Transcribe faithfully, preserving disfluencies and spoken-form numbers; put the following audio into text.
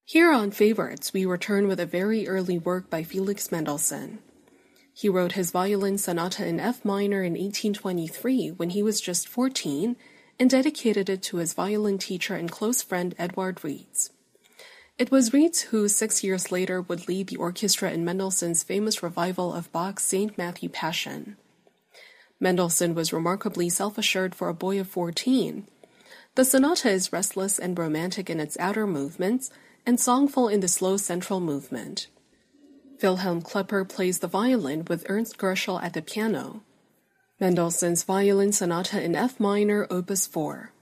Here on Favorites, we return with a very early work by Felix Mendelssohn. He wrote his violin sonata in F minor in eighteen twenty-three when he was just fourteen and dedicated it to his violin teacher and close friend Edward Reitz. It was Reitz who, six years later, would lead the orchestra in Mendelssohn's famous revival of Bach's Saint Matthew Passion. Mendelssohn was remarkably self-assured for a boy of fourteen. The sonata is restless and romantic in its outer movements, and songful in the slow central movement. Wilhelm Klepper plays the violin with Ernst Gerschel at the piano. Mendelssohn's Violin Sonata in F minor, Opus four.